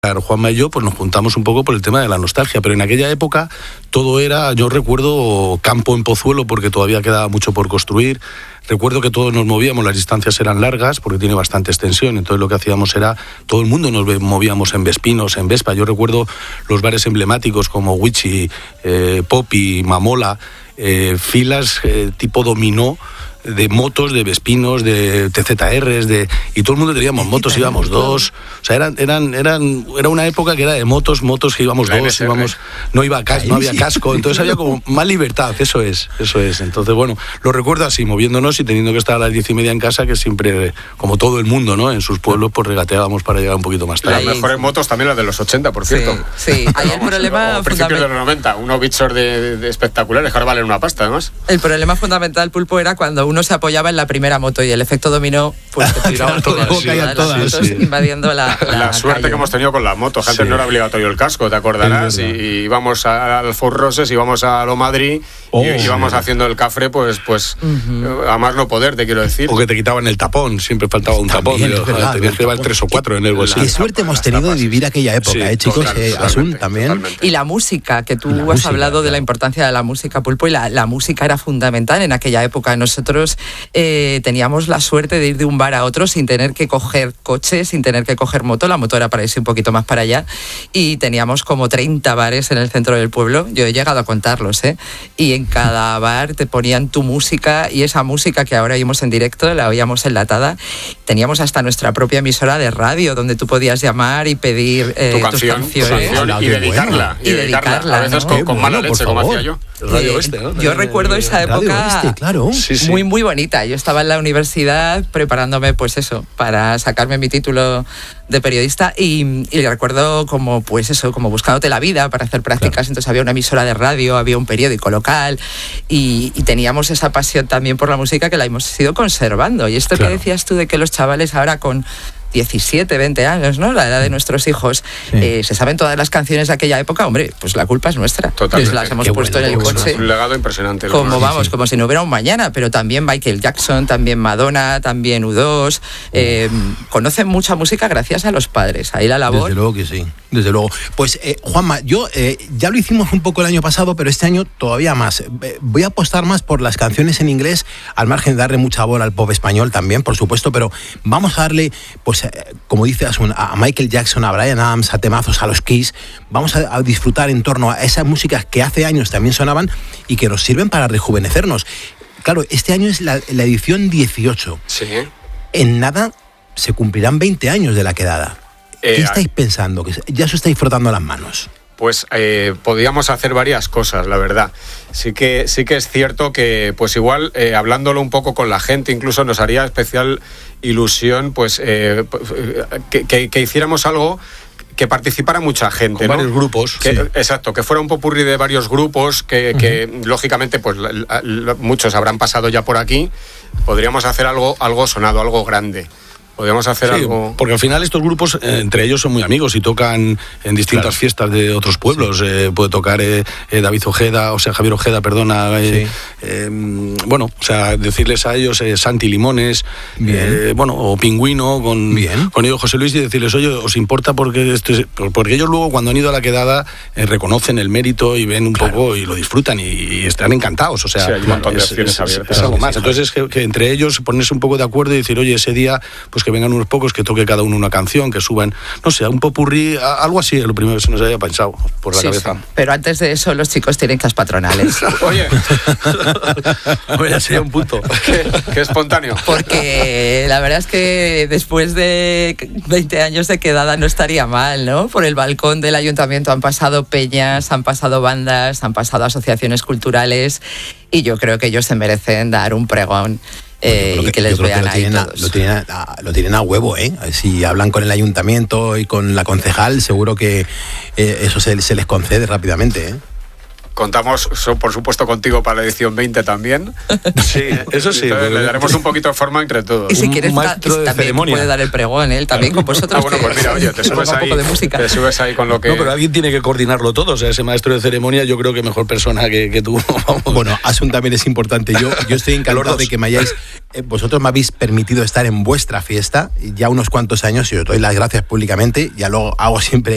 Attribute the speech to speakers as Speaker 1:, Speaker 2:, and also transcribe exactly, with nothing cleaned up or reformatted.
Speaker 1: Juanma y yo pues nos juntamos un poco por el tema de la nostalgia, pero en aquella época todo era, yo recuerdo campo en Pozuelo porque todavía quedaba mucho por construir, recuerdo que todos nos movíamos, las distancias eran largas porque tiene bastante extensión, entonces lo que hacíamos era, todo el mundo nos movíamos en Vespinos, en Vespa, yo recuerdo los bares emblemáticos como Wichi, eh, Poppy, Mamola, eh, filas eh, tipo dominó, de motos, de Vespinos, de T Z Rs, de y todo el mundo teníamos motos, íbamos dos, o sea, eran, eran, eran, era una época que era de motos, motos que íbamos dos, íbamos, no iba cas, no había casco, entonces había como más libertad, eso es, eso es, entonces bueno, lo recuerdo así, moviéndonos y teniendo que estar a las diez y media en casa, que siempre, como todo el mundo, ¿no? En sus pueblos, pues regateábamos para llegar un poquito más tarde.
Speaker 2: Las mejores motos también las de los ochenta, por cierto.
Speaker 3: Sí, sí. Ahí el problema
Speaker 2: o principios de los noventa, unos bichos de, de espectaculares, que ahora valen una pasta, además.
Speaker 3: El problema fundamental, Pulpo, era cuando uno se apoyaba en la primera moto y el efecto dominó, pues te tiraban todas,
Speaker 1: sí,
Speaker 3: todas,
Speaker 1: todas,
Speaker 3: las motos
Speaker 1: sí.
Speaker 3: invadiendo la, la,
Speaker 2: la suerte
Speaker 3: calle,
Speaker 2: que hemos tenido con las motos. Antes
Speaker 1: sí.
Speaker 2: no era obligatorio el casco, te acordarás, y, y íbamos al Fort Roses, íbamos a Lo Madrid, oh, y íbamos sí. haciendo el cafre, pues, pues uh-huh. a más no poder, te quiero decir.
Speaker 1: O que te quitaban el tapón, siempre faltaba un
Speaker 4: también,
Speaker 1: tapón, pero, tenías que llevar tres o cuatro en el bolsillo.
Speaker 4: Qué suerte hemos tenido de vivir aquella época, sí, ¿eh, chicos? Eh, Asun también.
Speaker 3: Totalmente. Y la música, que tú
Speaker 4: la
Speaker 3: has
Speaker 4: música,
Speaker 3: hablado
Speaker 4: claro.
Speaker 3: de la importancia de la música, Pulpo, y la, la música era fundamental en aquella época. Nosotros eh, teníamos la suerte de ir de un bar a otro sin tener que coger coche, sin tener que coger moto. La moto era para irse un poquito más para allá. Y teníamos como treinta bares en el centro del pueblo. Yo he llegado a contarlos, ¿eh? Y en cada bar te ponían tu música, y esa música que ahora oímos en directo la oíamos enlatada. Teníamos hasta nuestra propia emisora de radio donde tú podías llamar y pedir eh,
Speaker 2: tu
Speaker 3: tus
Speaker 2: canción,
Speaker 3: canciones.
Speaker 2: Tu canción y, dedicarla,
Speaker 3: y, y dedicarla.
Speaker 2: dedicarla. A veces
Speaker 3: ¿no?
Speaker 2: con, con mala
Speaker 4: bueno,
Speaker 2: leche, como hacía yo.
Speaker 1: Radio Oeste, ¿no?
Speaker 3: Yo recuerdo esa época
Speaker 4: Oeste, claro.
Speaker 1: sí, sí.
Speaker 3: muy, muy bonita. Yo estaba en la universidad preparándome, pues eso, para sacarme mi título de periodista y, y recuerdo como, pues eso, como buscándote la vida para hacer prácticas. Claro. Entonces había una emisora de radio, había un periódico local y, y teníamos esa pasión también por la música que la hemos ido conservando. Y esto claro. que decías tú de que los chavales ahora con diecisiete, veinte años, ¿no? La edad de nuestros hijos, sí. eh, se saben todas las canciones de aquella época, hombre, pues la culpa es nuestra.
Speaker 2: Totalmente.
Speaker 3: Las hemos
Speaker 4: Qué
Speaker 3: puesto
Speaker 4: bueno,
Speaker 3: en el
Speaker 4: qué
Speaker 3: coche.
Speaker 2: Es un legado impresionante.
Speaker 3: Como
Speaker 2: verdad.
Speaker 3: vamos,
Speaker 4: sí.
Speaker 3: como si no hubiera un mañana, pero también Michael Jackson, también Madonna, también U dos. Eh, conocen mucha música gracias a los padres. Ahí la labor.
Speaker 4: Desde luego que sí, desde luego. Pues, eh, Juanma, yo eh, ya lo hicimos un poco el año pasado, pero este año todavía más. Eh, voy a apostar más por las canciones en inglés, al margen de darle mucha bola al pop español también, por supuesto, pero vamos a darle, pues, eh, como dice Asun, a Michael Jackson, a Bryan Adams, a temazos, a los Kiss. Vamos a, a disfrutar en torno a esas músicas que hace años también sonaban y que nos sirven para rejuvenecernos. Claro, este año es la, la edición dieciocho.
Speaker 2: Sí.
Speaker 4: En nada se cumplirán veinte años de la quedada.
Speaker 2: Eh,
Speaker 4: ¿Qué estáis pensando? Que ya os estáis frotando las manos.
Speaker 2: Pues eh, podíamos hacer varias cosas, la verdad. Sí que sí que es cierto que, pues igual, eh, hablándolo un poco con la gente, incluso nos haría especial ilusión, pues, eh, que, que, que hiciéramos algo que participara mucha gente,
Speaker 1: con
Speaker 2: ¿no?
Speaker 1: varios grupos.
Speaker 2: Que,
Speaker 1: sí.
Speaker 2: Exacto, que fuera un popurrí de varios grupos, que, uh-huh. que lógicamente, pues la, la, muchos habrán pasado ya por aquí. Podríamos hacer algo, algo sonado, algo grande. Podríamos hacer
Speaker 1: sí,
Speaker 2: algo...
Speaker 1: porque al final estos grupos, eh, entre ellos son muy amigos y tocan en distintas claro. fiestas de otros pueblos. Sí. Eh, puede tocar eh, eh, David Ojeda, o sea, Javier Ojeda, perdona. Eh, sí. eh, bueno, o sea, decirles a ellos eh, Santi Limones, eh, bueno, o Pingüino, con, con ellos José Luis, y decirles, oye, ¿os importa? Porque esto es, porque ellos luego cuando han ido a la quedada eh, reconocen el mérito y ven un claro. poco y lo disfrutan y, y están encantados. O sea,
Speaker 2: sí, hay un montón
Speaker 1: es,
Speaker 2: de acciones
Speaker 1: es,
Speaker 2: abiertas.
Speaker 1: Es algo más.
Speaker 2: Sí,
Speaker 1: Entonces es que, que entre ellos ponerse un poco de acuerdo y decir, oye, ese día, pues que vengan unos pocos, que toque cada uno una canción, que suban, no sé, un popurrí, algo así, es lo primero que se nos haya pensado por la
Speaker 3: sí,
Speaker 1: cabeza.
Speaker 3: Sí. Pero antes de eso, los chicos tienen que las patronales.
Speaker 2: Oye,
Speaker 1: Oye, sería un punto.
Speaker 2: ¿Qué, qué espontáneo.
Speaker 3: Porque la verdad es que después de veinte años de quedada no estaría mal, ¿no? Por el balcón del ayuntamiento han pasado peñas, han pasado bandas, han pasado asociaciones culturales y yo creo que ellos se merecen dar un pregón. Eh,
Speaker 4: que,
Speaker 3: y que les vean
Speaker 4: que lo
Speaker 3: ahí
Speaker 4: tienen,
Speaker 3: todos.
Speaker 4: A, lo, tienen a, lo tienen a huevo, ¿eh? Si hablan con el ayuntamiento y con la concejal, seguro que eh, eso se, se les concede rápidamente, ¿eh?
Speaker 2: Contamos, por supuesto, contigo para la edición veinte también.
Speaker 1: Sí, eso sí.
Speaker 2: Entonces, le daremos un poquito de forma entre todos.
Speaker 3: Y si
Speaker 1: un
Speaker 3: quieres,
Speaker 1: maestro de
Speaker 3: también
Speaker 1: ceremonia.
Speaker 3: puede dar el pregón, él también con vosotros.
Speaker 2: Ah, bueno, pues mira, oye, te subes, ahí,
Speaker 3: de música.
Speaker 2: te subes ahí con lo que...
Speaker 1: No, pero alguien tiene que coordinarlo todo. O sea, ese maestro de ceremonia, yo creo que mejor persona que, que tú. Vamos.
Speaker 4: Bueno, Asun también es importante. Yo, yo estoy encantado de que me hayáis... Eh, vosotros me habéis permitido estar en vuestra fiesta ya unos cuantos años y os doy las gracias públicamente. Ya lo hago siempre